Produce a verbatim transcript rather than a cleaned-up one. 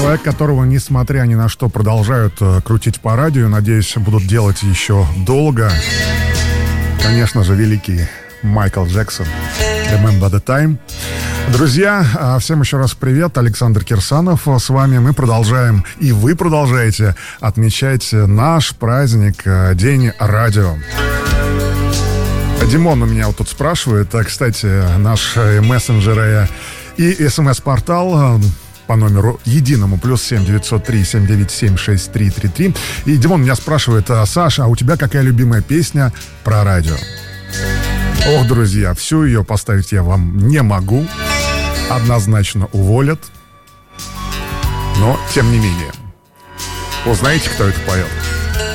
Человек, которого, несмотря ни на что, продолжают э, крутить по радио. Надеюсь, будут делать еще долго. Конечно же, великий Майкл Джексон. Remember the time. Друзья, всем еще раз привет. Александр Кирсанов с вами. Мы продолжаем, и вы продолжаете отмечать наш праздник, День радио. Димон у меня вот тут спрашивает. Кстати, наш мессенджер и смс-портал по номеру единому плюс семь девятьсот три семь девять семь шесть три три три. И Димон меня спрашивает: Саша, а у тебя какая любимая песня про радио? Ох, друзья, всю ее поставить я вам не могу. Однозначно уволят. Но, тем не менее, узнаете, кто это поет?